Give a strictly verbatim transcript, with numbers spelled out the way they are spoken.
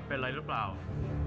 เป็นไรหรือเปล่า